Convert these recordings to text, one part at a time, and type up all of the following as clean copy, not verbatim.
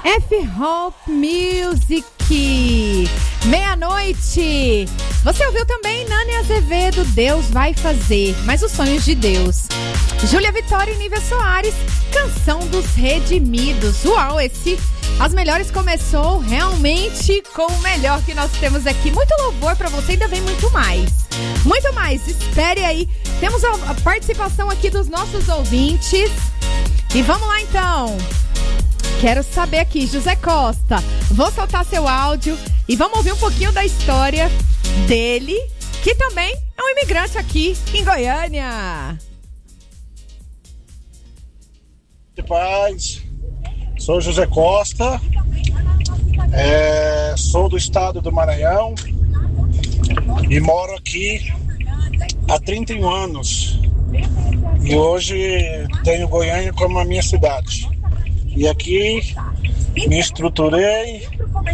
F-Hope Music. Meia-noite. Você ouviu também Nani Azevedo, Deus vai fazer, mas os sonhos de Deus. Júlia Vitória e Nívia Soares, Canção dos Redimidos. Uau, As Melhores começou realmente com o melhor que nós temos aqui. Muito louvor pra você, ainda vem muito mais. Muito mais, espere aí. Temos a participação aqui dos nossos ouvintes. E vamos lá então. Quero saber aqui, José Costa, vou soltar seu áudio e vamos ouvir um pouquinho da história dele, que também é um imigrante aqui em Goiânia. Paz, sou José Costa, sou do estado do Maranhão e moro aqui há 31 anos. E hoje tenho Goiânia como a minha cidade. E aqui me estruturei,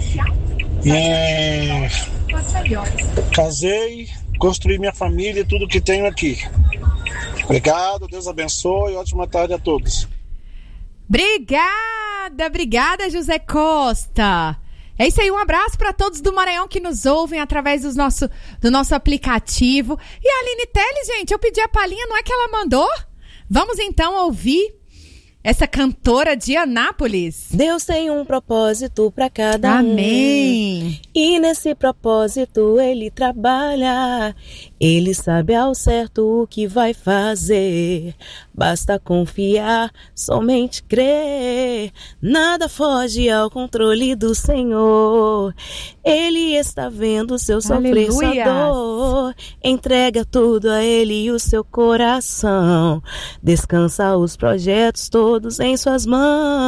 casei, construí minha família e tudo que tenho aqui. Obrigado, Deus abençoe, ótima tarde a todos. Obrigada, José Costa. É isso aí, um abraço para todos do Maranhão que nos ouvem através do nosso aplicativo. E a Aline Telles, gente, eu pedi a palhinha, não é que ela mandou? Vamos então ouvir essa cantora de Anápolis. Deus tem um propósito para cada um. Amém. E nesse propósito ele trabalha. Ele sabe ao certo o que vai fazer. Basta confiar, somente crer. Nada foge ao controle do Senhor. Ele está vendo o seu sofrer, sua dor. Entrega tudo a ele e o seu coração. Descansa os projetos todos em suas mãos.